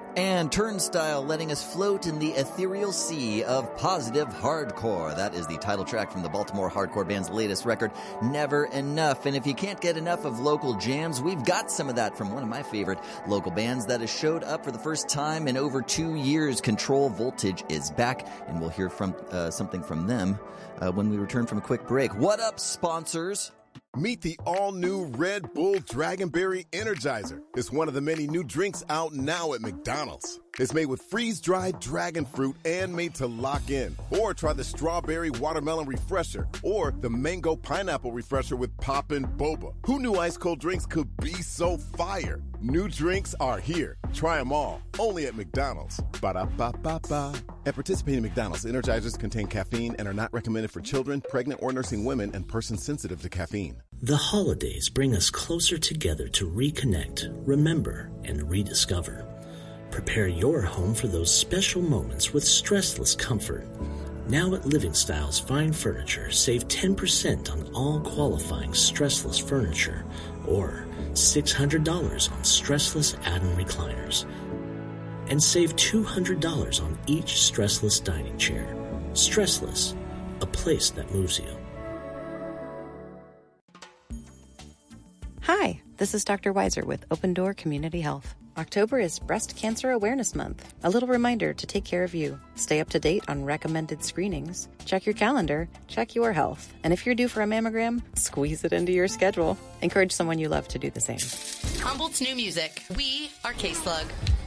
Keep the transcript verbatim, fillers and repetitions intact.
And Turnstile letting us float in the ethereal sea of positive hardcore. That is the title track from the Baltimore hardcore band's latest record, Never Enough. And if you can't get enough of local jams, we've got some of that from one of my favorite local bands that has showed up for the first time in over two years. Control Voltage is back, and we'll hear from uh, something from them uh, when we return from a quick break. What up, sponsors? Meet the all-new Red Bull Dragonberry Energizer. It's one of the many new drinks out now at McDonald's. It's made with freeze-dried dragon fruit and made to lock in. Or try the Strawberry Watermelon Refresher or the Mango Pineapple Refresher with Poppin' Boba. Who knew ice-cold drinks could be so fire? New drinks are here. Try them all. Only at McDonald's. Ba-da-ba-ba-ba. At participating McDonald's, Energizers contain caffeine and are not recommended for children, pregnant or nursing women, and persons sensitive to caffeine. The holidays bring us closer together to reconnect, remember, and rediscover. Prepare your home for those special moments with stressless comfort. Now at Living Styles Fine Furniture, save ten percent on all qualifying stressless furniture or six hundred dollars on stressless add-on recliners. And save two hundred dollars on each stressless dining chair. Stressless, a place that moves you. Hi, this is Doctor Weiser with Open Door Community Health. October is Breast Cancer Awareness Month. A little reminder to take care of you. Stay up to date on recommended screenings. Check your calendar. Check your health. And if you're due for a mammogram, squeeze it into your schedule. Encourage someone you love to do the same. Humboldt's new music. We are K-Slug.